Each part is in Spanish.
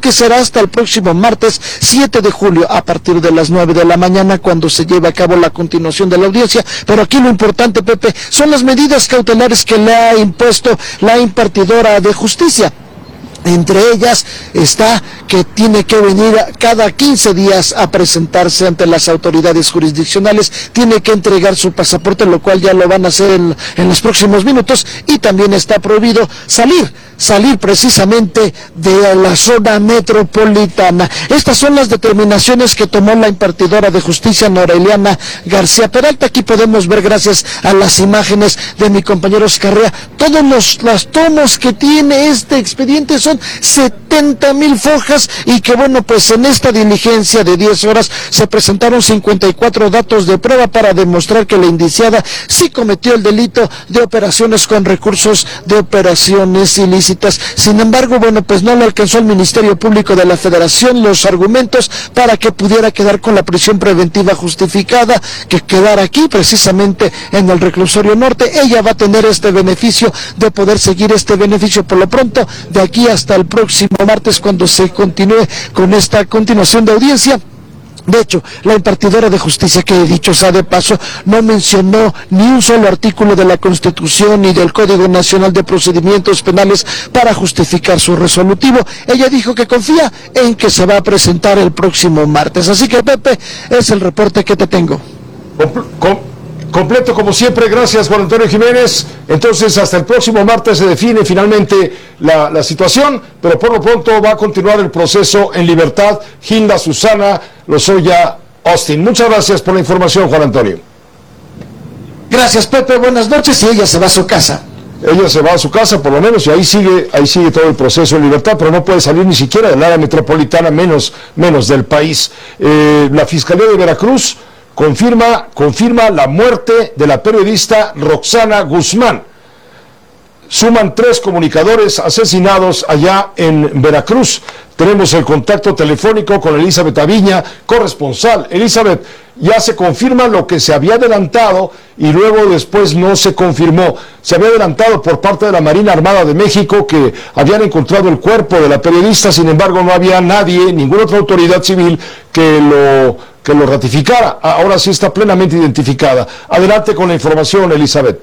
que será hasta el próximo martes 7 de julio a partir de las 9 de la mañana cuando se lleve a cabo la continuación de la audiencia. Pero aquí lo importante, Pepe, son las medidas cautelares que le ha impuesto la impartidora de justicia. Entre ellas está que tiene que venir cada 15 días a presentarse ante las autoridades jurisdiccionales, tiene que entregar su pasaporte, lo cual ya lo van a hacer en los próximos minutos, y también está prohibido salir precisamente de la zona metropolitana. Estas son las determinaciones que tomó la impartidora de justicia, Noreliana García Peralta. Aquí podemos ver, gracias a las imágenes de mi compañero Oscarrea, todos los tomos que tiene este expediente. Son 70,000 fojas, y que bueno, pues en esta diligencia de 10 horas se presentaron 54 datos de prueba para demostrar que la indiciada sí cometió el delito de operaciones con recursos de operaciones ilícitas. Sin embargo, bueno, pues no le alcanzó al Ministerio Público de la Federación los argumentos para que pudiera quedar con la prisión preventiva justificada, que quedara aquí precisamente en el reclusorio norte. Ella va a tener este beneficio de poder seguir este beneficio por lo pronto de aquí hasta el próximo martes, cuando se continúe con esta continuación de audiencia. De hecho, la impartidora de justicia, que dicho sea de paso, no mencionó ni un solo artículo de la Constitución ni del Código Nacional de Procedimientos Penales para justificar su resolutivo. Ella dijo que confía en que se va a presentar el próximo martes. Así que, Pepe, es el reporte que te tengo. Completo como siempre, gracias Juan Antonio Jiménez. Entonces hasta el próximo martes se define finalmente la situación, pero por lo pronto va a continuar el proceso en libertad Hilda Susana Lozoya Austin. Muchas gracias por la información, Juan Antonio. Gracias, Pepe, buenas noches. Y ella se va a su casa. Ella se va a su casa, por lo menos, y ahí sigue todo el proceso en libertad, pero no puede salir ni siquiera del área metropolitana, menos del país. La Fiscalía de Veracruz confirma la muerte de la periodista Roxana Guzmán. Suman 3 comunicadores asesinados allá en Veracruz. Tenemos el contacto telefónico con Elizabeth Aviña, corresponsal. Elizabeth, ya se confirma lo que se había adelantado y luego después no se confirmó. Se había adelantado por parte de la Marina Armada de México que habían encontrado el cuerpo de la periodista, sin embargo no había nadie, ninguna otra autoridad civil que lo ratificara. Ahora sí está plenamente identificada. Adelante con la información, Elizabeth.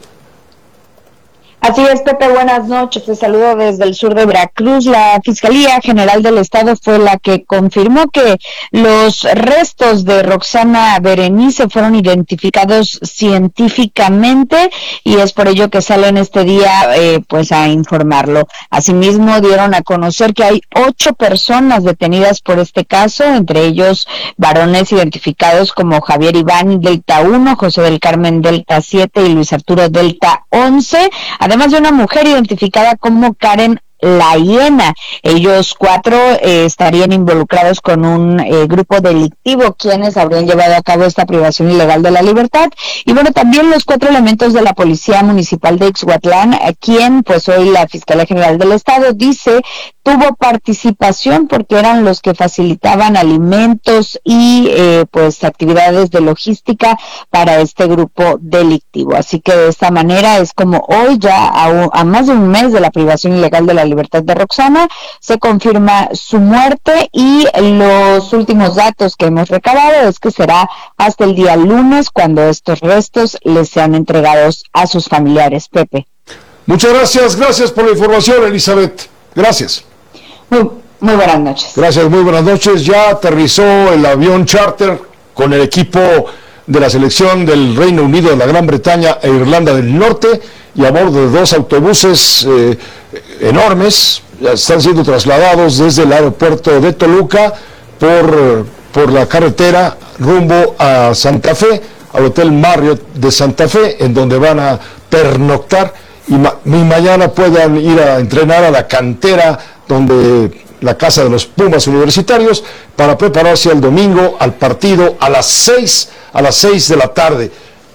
Así es, Pepe, buenas noches, te saludo desde el sur de Veracruz. La Fiscalía General del Estado fue la que confirmó que los restos de Roxana Berenice fueron identificados científicamente, y es por ello que salen este día pues a informarlo. Asimismo, dieron a conocer que hay 8 personas detenidas por este caso, entre ellos varones identificados como Javier Iván Delta 1, José del Carmen Delta 7 y Luis Arturo Delta 11, además de una mujer identificada como Karen La Hiena. Ellos 4 estarían involucrados con un grupo delictivo, quienes habrían llevado a cabo esta privación ilegal de la libertad. Y bueno, también los 4 elementos de la Policía Municipal de Ixhuatlán, a quien pues hoy la Fiscalía General del Estado dice tuvo participación porque eran los que facilitaban alimentos y pues actividades de logística para este grupo delictivo. Así que de esta manera es como hoy, ya a más de un mes de la privación ilegal de la libertad de Roxana, se confirma su muerte, y los últimos datos que hemos recabado es que será hasta el día lunes cuando estos restos les sean entregados a sus familiares. Pepe. Muchas gracias por la información, Elizabeth. Gracias. Muy buenas noches. Gracias, muy buenas noches. Ya aterrizó el avión charter con el equipo de la selección del Reino Unido, de la Gran Bretaña e Irlanda del Norte, y a bordo de 2 autobuses enormes. Ya están siendo trasladados desde el aeropuerto de Toluca por la carretera rumbo a Santa Fe, al Hotel Marriott de Santa Fe, en donde van a pernoctar y mañana puedan ir a entrenar a la cantera, donde la casa de los Pumas universitarios, para prepararse el domingo al partido a las 6 de la tarde.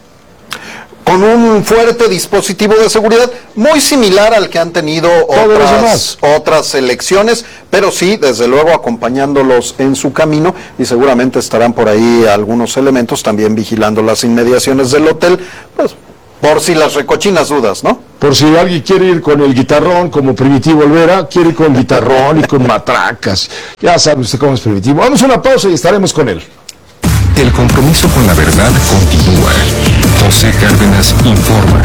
Con un fuerte dispositivo de seguridad muy similar al que han tenido otras selecciones, pero sí, desde luego acompañándolos en su camino, y seguramente estarán por ahí algunos elementos también vigilando las inmediaciones del hotel, pues Por si las recochinas dudas, ¿no? Por si alguien quiere ir con el guitarrón, como Primitivo Olvera, quiere ir con guitarrón y con matracas. Ya sabe usted cómo es Primitivo. Vamos a una pausa y estaremos con él. El compromiso con la verdad continúa. José Cárdenas informa.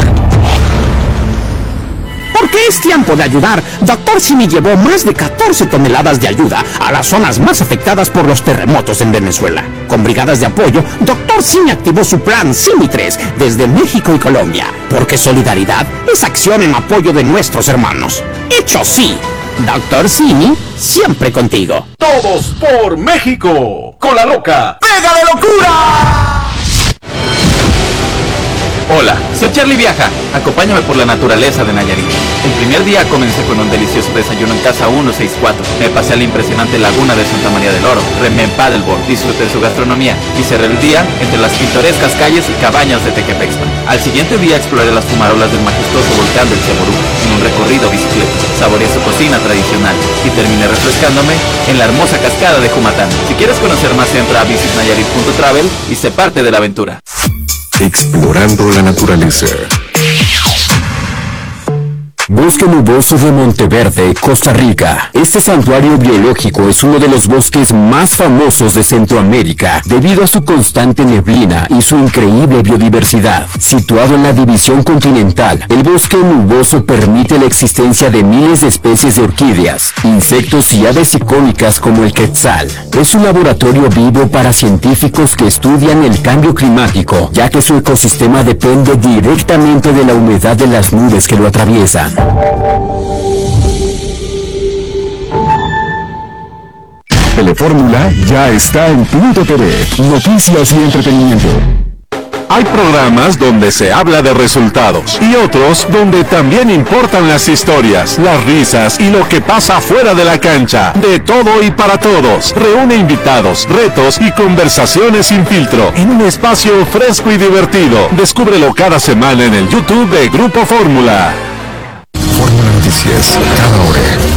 Porque es tiempo de ayudar, Dr. Simi llevó más de 14 toneladas de ayuda a las zonas más afectadas por los terremotos en Venezuela. Con brigadas de apoyo, Dr. Simi activó su plan Simi 3 desde México y Colombia. Porque solidaridad es acción en apoyo de nuestros hermanos. ¡Hecho sí! Dr. Simi, siempre contigo. Todos por México, con la loca ¡Pega de locura! Hola, soy Charlie Viaja. Acompáñame por la naturaleza de Nayarit. El primer día comencé con un delicioso desayuno en Casa 164. Me pasé a la impresionante laguna de Santa María del Oro. Remé en paddleboard, disfruté de su gastronomía y cerré el día entre las pintorescas calles y cabañas de Tequepexpan. Al siguiente día exploré las fumarolas del majestuoso volcán del Chaború en un recorrido bicicleta. Saboreé su cocina tradicional y terminé refrescándome en la hermosa cascada de Jumatán. Si quieres conocer más, entra a visitnayarit.travel y sé parte de la aventura. Explorando la naturaleza. Bosque nuboso de Monteverde, Costa Rica. Este santuario biológico es uno de los bosques más famosos de Centroamérica debido a su constante neblina y su increíble biodiversidad. Situado en la división continental, el bosque nuboso permite la existencia de miles de especies de orquídeas, insectos y aves icónicas como el quetzal. Es un laboratorio vivo para científicos que estudian el cambio climático, ya que su ecosistema depende directamente de la humedad de las nubes que lo atraviesan. Telefórmula ya está en Punto TV. Noticias y entretenimiento. Hay programas donde se habla de resultados y otros donde también importan las historias, las risas y lo que pasa fuera de la cancha. De todo y para todos. Reúne invitados, retos y conversaciones sin filtro en un espacio fresco y divertido. Descúbrelo cada semana en el YouTube de Grupo Fórmula. Fórmula Noticias, cada hora.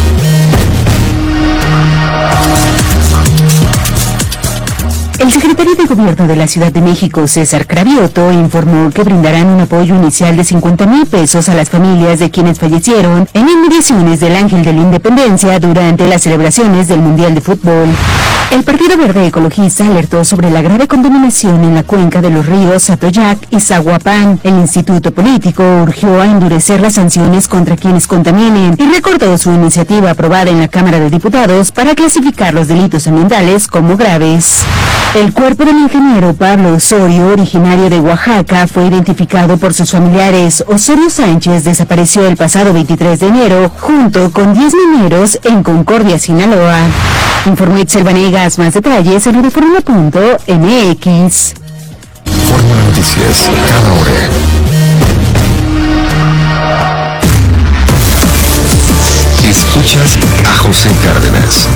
El secretario de Gobierno de la Ciudad de México, César Cravioto, informó que brindarán un apoyo inicial de 50,000 pesos a las familias de quienes fallecieron en inmediaciones del Ángel de la Independencia durante las celebraciones del Mundial de Fútbol. El Partido Verde Ecologista alertó sobre la grave contaminación en la cuenca de los ríos Atoyac y Zaguapán. El Instituto Político urgió a endurecer las sanciones contra quienes contaminen y recordó su iniciativa aprobada en la Cámara de Diputados para clasificar los delitos ambientales como graves. El cuerpo del ingeniero Pablo Osorio, originario de Oaxaca, fue identificado por sus familiares. Osorio Sánchez desapareció el pasado 23 de enero junto con 10 mineros en Concordia, Sinaloa. Informó Itzel Vanegas. Más detalles en Reforma.mx. Fórmula Noticias, cada hora. Escuchas a José Cárdenas.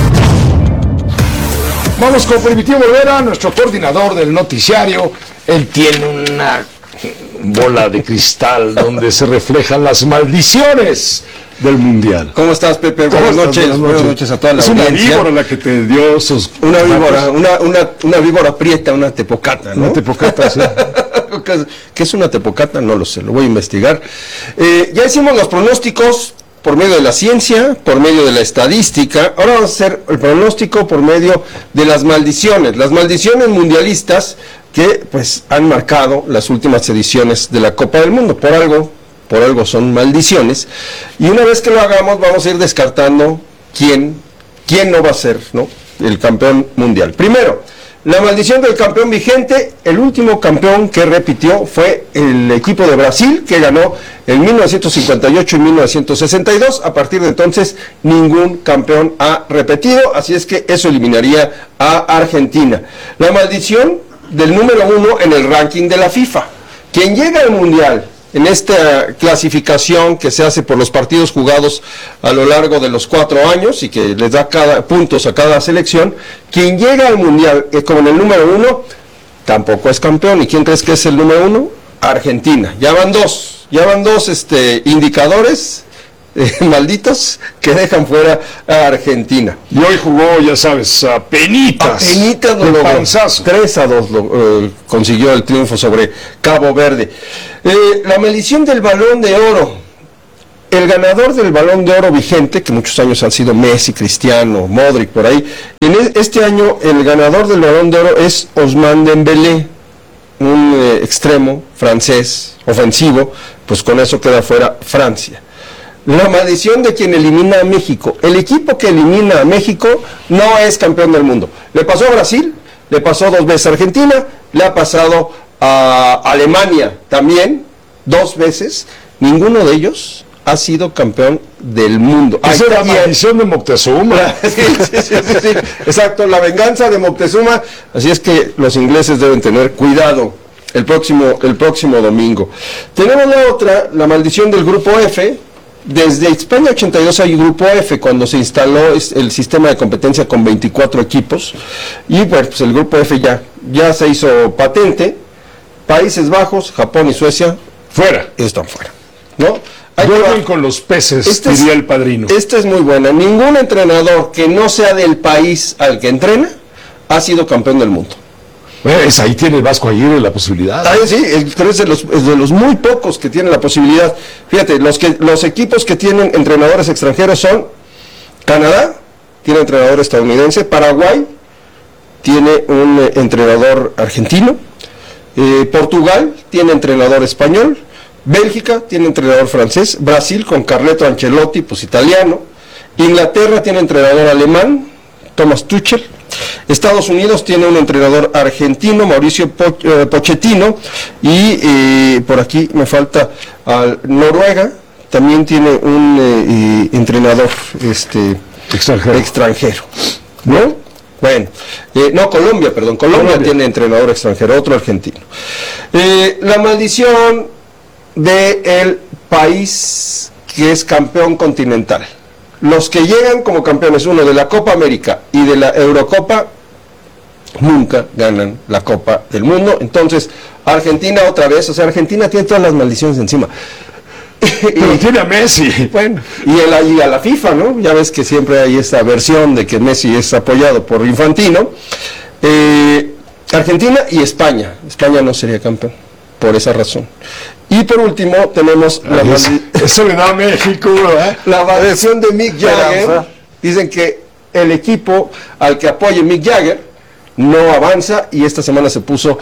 Vamos con Primitivo Olvera, nuestro coordinador del noticiario. Él tiene una bola de cristal donde se reflejan las maldiciones del Mundial. ¿Cómo estás, Pepe? Buenas noches a toda la audiencia. Es una víbora la que te dio esos... Una víbora, una víbora prieta, una tepocata, ¿no? Una tepocata, sí. ¿Qué es una tepocata? No lo sé, lo voy a investigar. Ya hicimos los pronósticos por medio de la ciencia, por medio de la estadística. Ahora vamos a hacer el pronóstico por medio de las maldiciones mundialistas que pues han marcado las últimas ediciones de la Copa del Mundo. Por algo son maldiciones, y una vez que lo hagamos vamos a ir descartando quién no va a ser, ¿no?, el campeón mundial. Primero, la maldición del campeón vigente. El último campeón que repitió fue el equipo de Brasil, que ganó en 1958 y 1962. A partir de entonces ningún campeón ha repetido, así es que eso eliminaría a Argentina. La maldición del número 1 en el ranking de la FIFA. Quien llega al mundial en esta clasificación que se hace por los partidos jugados a lo largo de los 4 años y que les da puntos a cada selección, quien llega al mundial como en el número 1 tampoco es campeón. ¿Y quién crees que es el número 1? Argentina. Ya van dos indicadores malditos que dejan fuera a Argentina. Y hoy jugó, ya sabes, a penitas lo logró. 3-2 consiguió el triunfo sobre Cabo Verde. La maldición del Balón de Oro. El ganador del Balón de Oro vigente, que muchos años han sido Messi, Cristiano, Modric, por ahí, este año el ganador del Balón de Oro es Ousmane Dembélé, un extremo francés ofensivo, pues con eso queda fuera Francia. La maldición de quien elimina a México. El equipo que elimina a México no es campeón del mundo. Le pasó a Brasil, le pasó 2 veces a Argentina, le ha pasado a Alemania también 2 veces. Ninguno de ellos ha sido campeón del mundo. Esa es la maldición de Moctezuma. Sí, exacto, la venganza de Moctezuma. Así es que los ingleses deben tener cuidado el próximo domingo. Tenemos la otra, la maldición del grupo F. Desde España 82 hay grupo F, cuando se instaló el sistema de competencia con 24 equipos. Y bueno, pues el grupo F ya se hizo patente. Países Bajos, Japón y Suecia están fuera, ¿no? Duermen con los peces, diría el padrino. Esta es muy buena. Ningún entrenador que no sea del país al que entrena ha sido campeón del mundo. Pues ahí tiene el Vasco Aguirre la posibilidad. Sí, pero es de los muy pocos que tienen la posibilidad. Fíjate, los equipos que tienen entrenadores extranjeros son Canadá, tiene entrenador estadounidense, Paraguay tiene un entrenador argentino, Portugal tiene entrenador español, Bélgica tiene entrenador francés, Brasil con Carleto Ancelotti, pues italiano, Inglaterra tiene entrenador alemán, Thomas Tuchel, Estados Unidos tiene un entrenador argentino, Mauricio Pochettino, y por aquí me falta Noruega, también tiene un entrenador extranjero, ¿no? Bueno, Colombia tiene entrenador extranjero, otro argentino. La maldición del país que es campeón continental. Los que llegan como campeones, uno de la Copa América y de la Eurocopa, nunca ganan la Copa del Mundo. Entonces, Argentina otra vez, Argentina tiene todas las maldiciones encima. Pero tiene a Messi. Bueno, y a la FIFA, ¿no? Ya ves que siempre hay esta versión de que Messi es apoyado por Infantino. Argentina y España. España no sería campeón, por esa razón. Y por último tenemos eso le da a México, ¿eh? La maldición de Mick Jagger. Dicen que el equipo al que apoye Mick Jagger no avanza, y esta semana se puso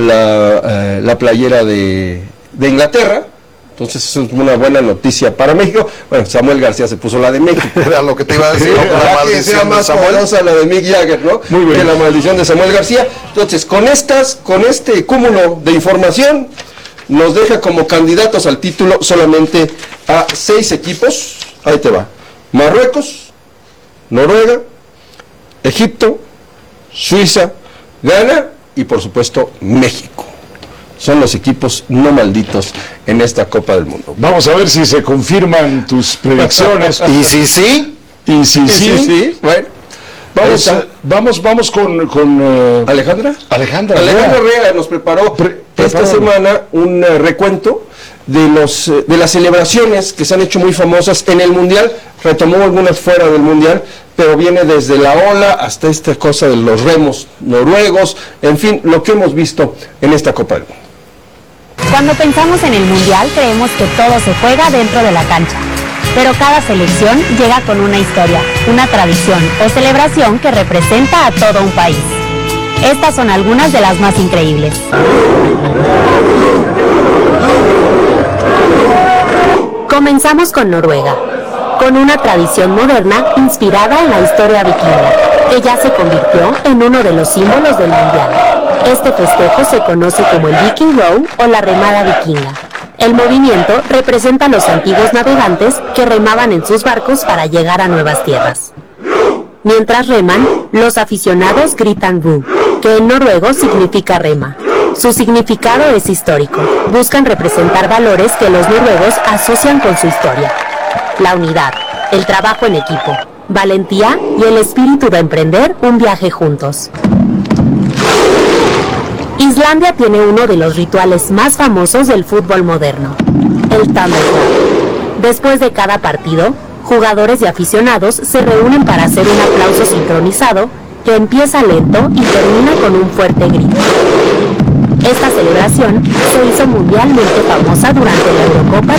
la playera de Inglaterra. Entonces eso es una buena noticia para México. Bueno, Samuel García se puso la de México. Era lo que te iba a decir. Que sea más poderosa la de Mick Jagger, ¿no? Muy bien. Que la maldición de Samuel García. Entonces, con este cúmulo de información, nos deja como candidatos al título solamente a 6 equipos. Ahí te va: Marruecos, Noruega, Egipto, Suiza, Ghana y por supuesto México. Son los equipos no malditos en esta Copa del Mundo. Vamos a ver si se confirman tus predicciones. ¿Y si sí? ¿Y si sí? Bueno, vamos con Alejandra. Alejandra Rea nos preparó esta semana un recuento de las celebraciones que se han hecho muy famosas en el Mundial. Retomó algunas fuera del Mundial, pero viene desde la ola hasta esta cosa de los remos noruegos, en fin, lo que hemos visto en esta Copa del Mundo. Cuando pensamos en el Mundial, creemos que todo se juega dentro de la cancha. Pero cada selección llega con una historia, una tradición o celebración que representa a todo un país. Estas son algunas de las más increíbles. Comenzamos con Noruega, con una tradición moderna inspirada en la historia vikinga, que ya se convirtió en uno de los símbolos del Mundial. Este festejo se conoce como el Viking Row o la remada vikinga. El movimiento representa a los antiguos navegantes que remaban en sus barcos para llegar a nuevas tierras. Mientras reman, los aficionados gritan "bu", que en noruego significa rema. Su significado es histórico. Buscan representar valores que los noruegos asocian con su historia: la unidad, el trabajo en equipo, valentía y el espíritu de emprender un viaje juntos. Islandia tiene uno de los rituales más famosos del fútbol moderno, el Thunderbolt. Después de cada partido, jugadores y aficionados se reúnen para hacer un aplauso sincronizado que empieza lento y termina con un fuerte grito. Esta celebración se hizo mundialmente famosa durante la Eurocopa